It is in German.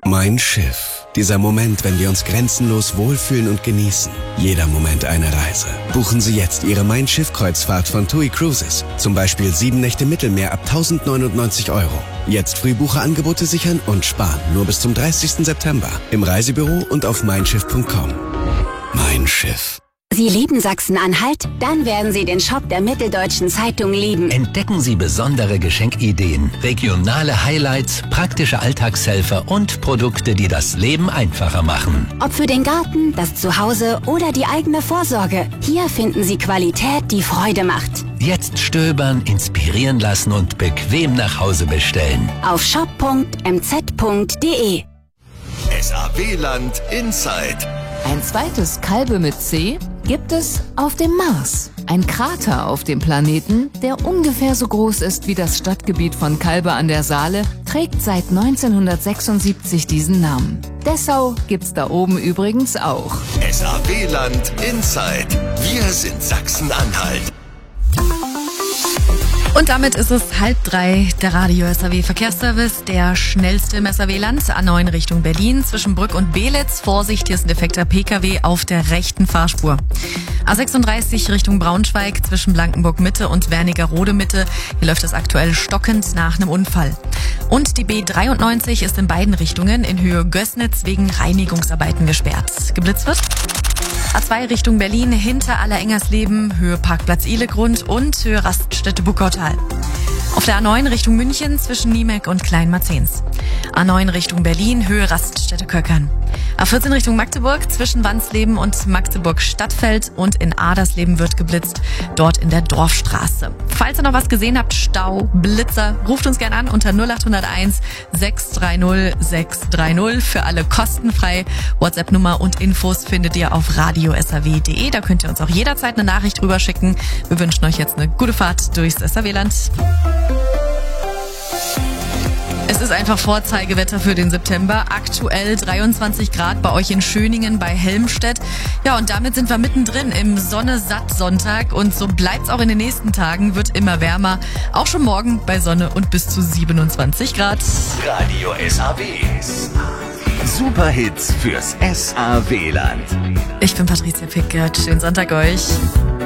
Mein Schiff. Dieser Moment, wenn wir uns grenzenlos wohlfühlen und genießen. Jeder Moment eine Reise. Buchen Sie jetzt Ihre Mein Schiff-Kreuzfahrt von TUI Cruises. Zum Beispiel 7 Nächte Mittelmeer ab 1.099 €. Jetzt Frühbucherangebote sichern und sparen. Nur bis zum 30. September. Im Reisebüro und auf meinschiff.com. Mein Schiff. Sie lieben Sachsen-Anhalt? Dann werden Sie den Shop der Mitteldeutschen Zeitung lieben. Entdecken Sie besondere Geschenkideen, regionale Highlights, praktische Alltagshelfer und Produkte, die das Leben einfacher machen. Ob für den Garten, das Zuhause oder die eigene Vorsorge. Hier finden Sie Qualität, die Freude macht. Jetzt stöbern, inspirieren lassen und bequem nach Hause bestellen. Auf shop.mz.de. SAW-Land Inside. Ein zweites Kalbe mit C gibt es auf dem Mars. Ein Krater auf dem Planeten, der ungefähr so groß ist wie das Stadtgebiet von Calbe an der Saale, trägt seit 1976 diesen Namen. Dessau gibt's da oben übrigens auch. SAW-Land Inside. Wir sind Sachsen-Anhalt. Und damit ist es 2:30, der Radio SAW Verkehrsservice, der schnellste im SAW-Land, A9 Richtung Berlin, zwischen Brück und Belitz. Vorsicht, hier ist ein defekter PKW auf der rechten Fahrspur. A36 Richtung Braunschweig, zwischen Blankenburg Mitte und Wernigerode Mitte. Hier läuft es aktuell stockend nach einem Unfall. Und die B93 ist in beiden Richtungen in Höhe Gößnitz wegen Reinigungsarbeiten gesperrt. Geblitzt wird A2 Richtung Berlin, hinter Allerengersleben, Höhe Parkplatz Ihlegrund und Höhe Raststätte Buckautal. Auf der A9 Richtung München zwischen Niemek und Kleinmarzens. A9 Richtung Berlin, Höhe Raststätte Köckern. A14 Richtung Magdeburg zwischen Wansleben und Magdeburg-Stadtfeld und in Adersleben wird geblitzt, dort in der Dorfstraße. Falls ihr noch was gesehen habt, Stau, Blitzer, ruft uns gerne an unter 0801 630 630 für alle kostenfrei. WhatsApp-Nummer und Infos findet ihr auf radiosaw.de. Da könnt ihr uns auch jederzeit eine Nachricht rüber schicken. Wir wünschen euch jetzt eine gute Fahrt durchs SAW-Land. Es ist einfach Vorzeigewetter für den September. Aktuell 23 Grad bei euch in Schöningen bei Helmstedt. Ja, und damit sind wir mittendrin im Sonne-Satt-Sonntag. Und so bleibt's auch in den nächsten Tagen. Wird immer wärmer. Auch schon morgen bei Sonne und bis zu 27 Grad. Radio SAW. Superhits fürs SAW-Land. Ich bin Patricia Pickert. Schönen Sonntag euch.